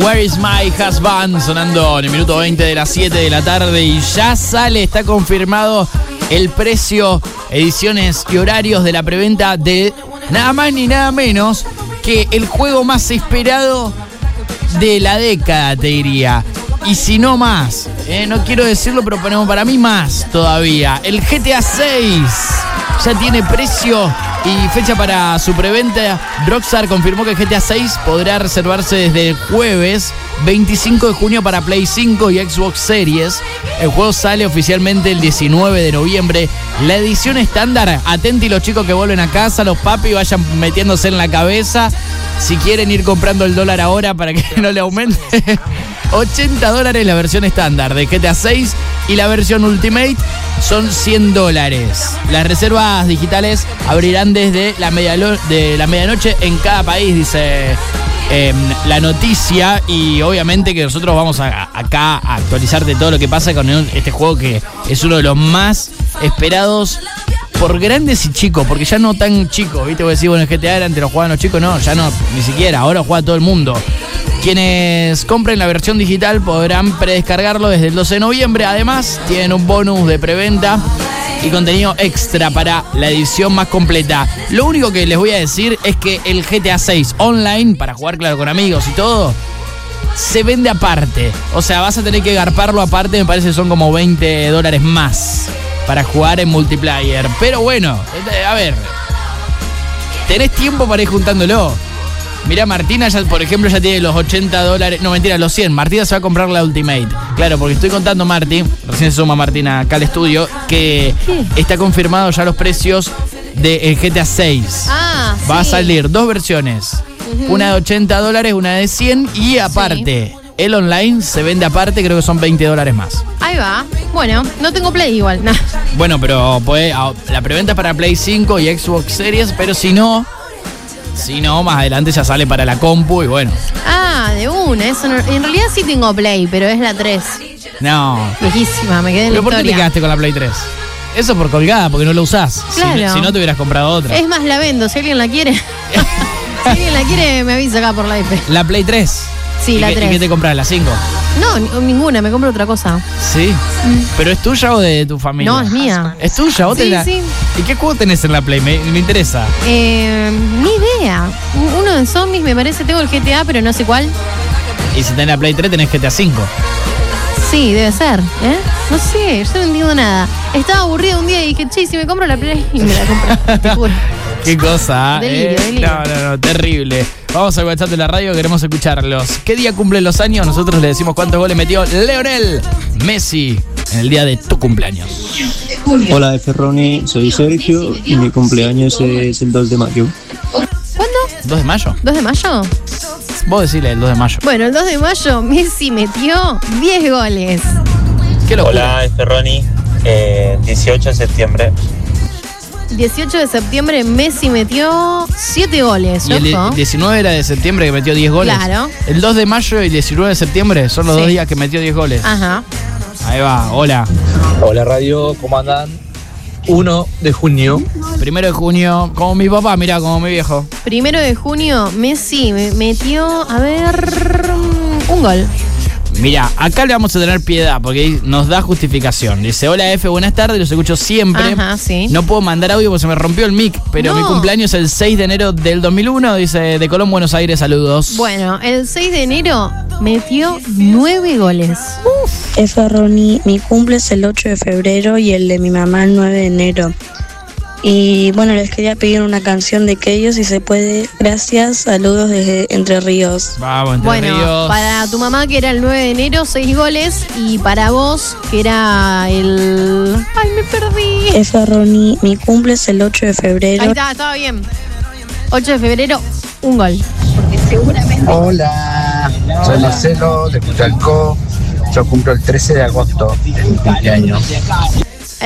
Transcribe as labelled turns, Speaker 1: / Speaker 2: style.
Speaker 1: Where is my husband? Sonando en el minuto 20 de las 7 de la tarde y ya sale, está confirmado el precio, ediciones y horarios de la preventa de nada más ni nada menos que el juego más esperado de la década, te diría. Y si no más, no quiero decirlo, pero ponemos para mí más todavía. El GTA 6 ya tiene precio y fecha para su preventa. Rockstar confirmó que el GTA 6 podrá reservarse desde el jueves 25 de junio para Play 5 y Xbox Series. El juego sale oficialmente el 19 de noviembre. La edición estándar, atenti los chicos que vuelven a casa, los papis vayan metiéndose en la cabeza. Si quieren ir comprando el dólar ahora para que no le aumente. $80 la versión estándar de GTA 6 y la versión Ultimate son $100. Las reservas digitales abrirán desde la medianoche en cada país, dice la noticia, y obviamente que nosotros vamos acá a actualizarte todo lo que pasa con este juego que es uno de los más esperados por grandes y chicos, porque ya no tan chicos, ¿viste? Vos decís, bueno, el GTA antes lo jugaban los chicos, no, ya no, ni siquiera, ahora juega todo el mundo. Quienes compren la versión digital podrán predescargarlo desde el 12 de noviembre. Además, tienen un bonus de preventa y contenido extra para la edición más completa. Lo único que les voy a decir es que el GTA 6 online, para jugar, claro, con amigos y todo, se vende aparte. O sea, vas a tener que garparlo aparte, me parece que son como $20 más para jugar en multiplayer. Pero bueno, a ver, tenés tiempo para ir juntándolo. Mirá, Martina, ya, por ejemplo, ya tiene los $80. No, mentira, los 100. Martina se va a comprar la Ultimate. Claro, porque estoy contando, Marti, recién se suma Martina acá al estudio, que está confirmado ya los precios del GTA 6.
Speaker 2: Ah,
Speaker 1: va a salir dos versiones. Una de $80, una de 100 y aparte, el online se vende aparte, creo que son $20 más.
Speaker 2: Ahí va. Bueno, no tengo Play igual. Nah.
Speaker 1: Bueno, pero la preventa es para Play 5 y Xbox Series, pero si no, más adelante ya sale para la compu y bueno.
Speaker 2: Ah, de una. Eso no, en realidad sí tengo Play, pero es la 3.
Speaker 1: No.
Speaker 2: Viejísima, me quedé en la
Speaker 1: ¿Pero por qué te quedaste con la Play 3? Eso por colgada, porque no la usás.
Speaker 2: Claro.
Speaker 1: Si no te hubieras comprado otra.
Speaker 2: Es más, la vendo. Si alguien la quiere. Si alguien la quiere, me avisa acá por la IP.
Speaker 1: ¿La Play 3?
Speaker 2: Sí, la 3.
Speaker 1: ¿Y qué te compras? ¿La 5?
Speaker 2: No, ninguna. Me compro otra cosa.
Speaker 1: ¿Sí? ¿Pero es tuya o de tu familia?
Speaker 2: No, es mía.
Speaker 1: ¿Es tuya? ¿Vos tenés
Speaker 2: sí.
Speaker 1: ¿Y qué juego tenés en la Play? Me interesa.
Speaker 2: Ni idea. Uno de zombies, me parece. Tengo el GTA, pero no sé cuál.
Speaker 1: Y si tenés la Play 3, tenés GTA 5.
Speaker 2: Sí, debe ser, No sé, yo no entiendo nada. Estaba aburrida un día y dije, che, si me compro la Play, y me la compré, te juro.
Speaker 1: Qué cosa,
Speaker 2: Delirio.
Speaker 1: No, terrible. Vamos al WhatsApp de la radio, queremos escucharlos. ¿Qué día cumplen los años? Nosotros le decimos cuántos goles metió Lionel Messi en el día de tu cumpleaños.
Speaker 3: Hola, Ferroni, soy Sergio y mi cumpleaños es el 2 de mayo.
Speaker 2: ¿Cuándo?
Speaker 1: ¿2 de mayo?
Speaker 2: ¿2 de mayo?
Speaker 1: Vos decile el 2 de mayo.
Speaker 2: Bueno, el 2 de mayo Messi metió 10 goles.
Speaker 1: ¿Qué locura?
Speaker 4: Hola, Ferroni, 18 de septiembre.
Speaker 2: 18 de septiembre Messi metió 7 goles.
Speaker 1: Y el 19 era de septiembre que metió 10 goles.
Speaker 2: Claro.
Speaker 1: El 2 de mayo y el 19 de septiembre son los 2 días que metió 10 goles.
Speaker 2: Ajá.
Speaker 1: Ahí va, hola.
Speaker 5: Hola radio, ¿cómo andan? 1 de junio.
Speaker 1: 1 de junio, como mi papá, mirá, como mi viejo.
Speaker 2: 1 de junio Messi metió, a ver, un gol.
Speaker 1: Mirá, acá le vamos a tener piedad porque nos da justificación. Dice, hola F, buenas tardes, los escucho siempre.
Speaker 2: Ajá, sí.
Speaker 1: No puedo mandar audio porque se me rompió el mic, pero mi cumpleaños es el 6 de enero del 2001, dice, de Colón, Buenos Aires, saludos.
Speaker 2: Bueno, el 6 de enero metió 9 goles.
Speaker 6: F. Ronnie, mi cumple es el 8 de febrero y el de mi mamá el 9 de enero. Y bueno, les quería pedir una canción de Kellos si se puede. Gracias, saludos desde Entre Ríos.
Speaker 1: Vamos, Entre Ríos.
Speaker 2: Para tu mamá que era el 9 de enero, 6 goles. Y para vos que era el... ¡Ay, me perdí!
Speaker 6: F. Ronnie, mi cumple es el 8 de febrero.
Speaker 2: Ahí está, estaba bien. 8 de febrero, un gol.
Speaker 6: Porque seguramente...
Speaker 7: Hola, soy Marcelo de Cutralcó. Yo cumplo el 13 de agosto, mi cumpleaños.